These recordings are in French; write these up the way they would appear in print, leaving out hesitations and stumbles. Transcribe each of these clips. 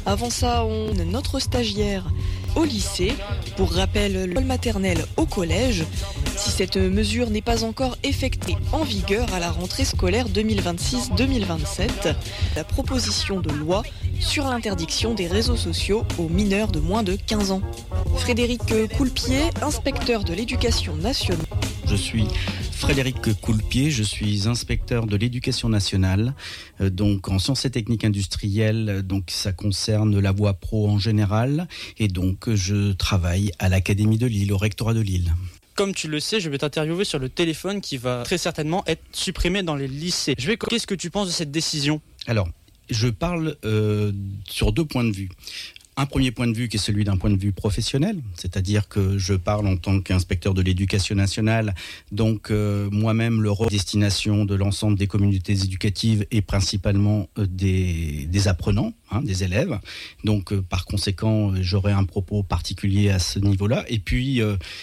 Avant ça, on a notre stagiaire au lycée. Pour rappel, l'école maternelle au collège. Si cette mesure n'est pas encore effectuée en vigueur à la rentrée scolaire 2026-2027, la proposition de loi sur l'interdiction des réseaux sociaux aux mineurs de moins de 15 ans. Frédéric Coulpier, inspecteur de l'éducation nationale. Je suis Frédéric Coulpier, je suis inspecteur de l'éducation nationale, donc en sciences et techniques industrielles, donc ça concerne la voie pro en général, et donc je travaille à l'Académie de Lille, au rectorat de Lille. Comme tu le sais, je vais t'interviewer sur le téléphone qui va très certainement être supprimé dans les lycées. Qu'est-ce que tu penses de cette décision ? Alors, je parle sur 2 points de vue. Un premier point de vue qui est celui d'un point de vue professionnel, c'est-à-dire que je parle en tant qu'inspecteur de l'éducation nationale, donc moi-même le rôle de destination de l'ensemble des communautés éducatives et principalement des apprenants, des élèves. Donc par conséquent, j'aurai un propos particulier à ce niveau-là. Et puis,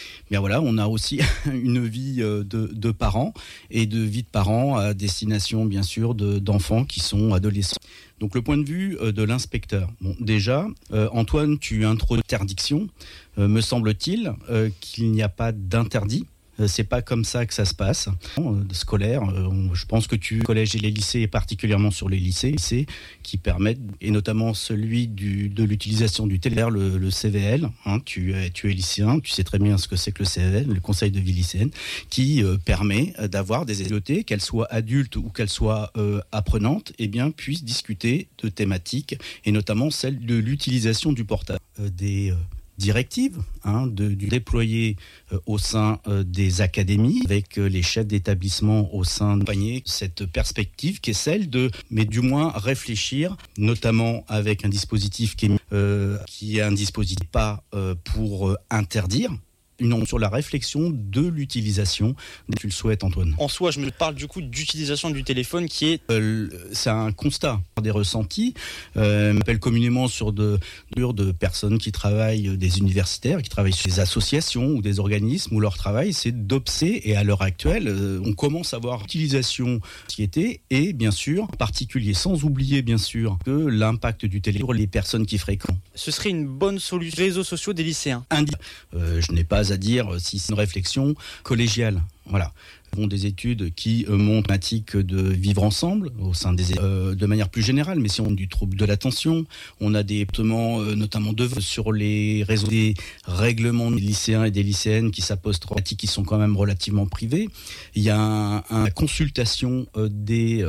on a aussi une vie de parents et de vie de parents à destination bien sûr d'enfants qui sont adolescents. Donc le point de vue de l'inspecteur. Bon, déjà, Antoine, tu introduis l'interdiction. Me semble-t-il qu'il n'y a pas d'interdit. C'est pas comme ça que ça se passe. Scolaire, je pense que tu collèges et les lycées, et particulièrement sur les lycées qui permettent, et notamment celui de l'utilisation du téléphone, le CVL. Tu es lycéen, tu sais très bien ce que c'est que le CVL, le Conseil de vie lycéenne, qui permet d'avoir des élèves, qu'elles soient adultes ou qu'elles soient apprenantes, puissent discuter de thématiques, et notamment celle de l'utilisation du portable, des directive du déployer au sein des académies avec les chefs d'établissement au sein de panier, cette perspective qui est celle mais du moins réfléchir, notamment avec un dispositif qui est un dispositif pas pour interdire, sur la réflexion de l'utilisation. Tu le souhaites, Antoine. En soi, je me parle du coup d'utilisation du téléphone qui est... c'est un constat des ressentis. On appelle communément sur de personnes qui travaillent, des universitaires, qui travaillent sur des associations ou des organismes où leur travail, c'est d'observer. Et à l'heure actuelle, on commence à voir l'utilisation de la société et bien sûr, en particulier, sans oublier bien sûr que l'impact du téléphone sur les personnes qui fréquentent. Ce serait une bonne solution, réseaux sociaux des lycéens. Je n'ai pas à dire si c'est une réflexion collégiale. Voilà. Des études qui montrent la thématique de vivre ensemble au sein des de manière plus générale, mais si on a du trouble de l'attention, on a des notamment sur les réseaux, des règlements des lycéens et des lycéennes qui s'apostrophent, qui sont quand même relativement privés. Il y a une consultation des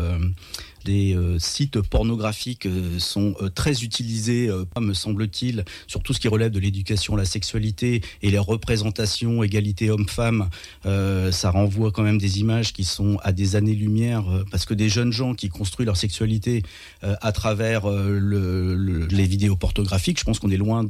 sites pornographiques sont très utilisés, me semble-t-il, sur tout ce qui relève de l'éducation, la sexualité et les représentations, égalité homme-femme. Ça renvoie quand même des images qui sont à des années-lumière, parce que des jeunes gens qui construisent leur sexualité à travers les vidéos pornographiques, je pense qu'on est loin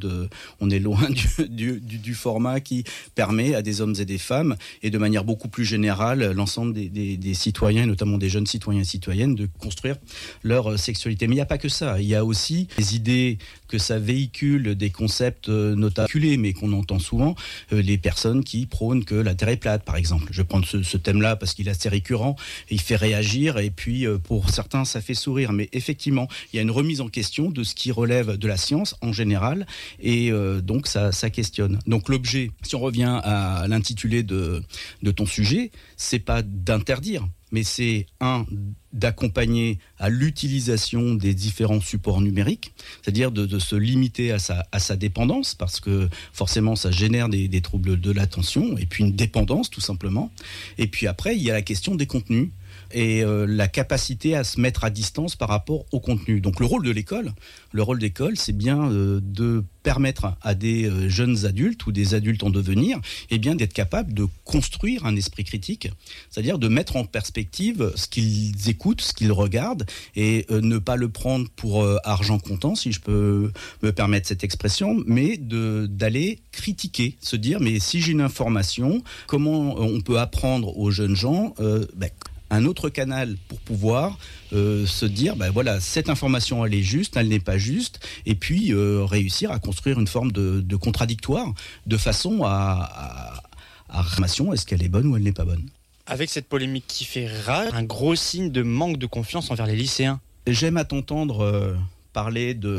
du format qui permet à des hommes et des femmes, et de manière beaucoup plus générale, l'ensemble des citoyens, notamment des jeunes citoyens et citoyennes, de construire leur sexualité. Mais il n'y a pas que ça. Il y a aussi des idées que ça véhicule, des concepts notamment, mais qu'on entend souvent, les personnes qui prônent que la Terre est plate, par exemple. Je vais prendre ce thème-là parce qu'il est assez récurrent, et il fait réagir, et puis pour certains, ça fait sourire. Mais effectivement, il y a une remise en question de ce qui relève de la science en général, et donc ça questionne. Donc l'objet, si on revient à l'intitulé de ton sujet, c'est pas d'interdire, mais c'est d'accompagner à l'utilisation des différents supports numériques, c'est-à-dire de se limiter à sa dépendance, parce que forcément ça génère des troubles de l'attention, et puis une dépendance tout simplement. Et puis après, il y a la question des contenus et la capacité à se mettre à distance par rapport au contenu. Donc le rôle d'école, c'est bien de permettre à des jeunes adultes ou des adultes en devenir, d'être capables de construire un esprit critique, c'est-à-dire de mettre en perspective ce qu'ils écoutent, ce qu'ils regardent, et ne pas le prendre pour argent comptant, si je peux me permettre cette expression, mais d'aller critiquer, se dire, mais si j'ai une information, comment on peut apprendre aux jeunes gens un autre canal pour pouvoir se dire, cette information elle est juste, elle n'est pas juste, et puis réussir à construire une forme de contradictoire, de façon à information, est-ce qu'elle est bonne ou elle n'est pas bonne. Avec cette polémique qui fait rage, un gros signe de manque de confiance envers les lycéens. J'aime à t'entendre parler de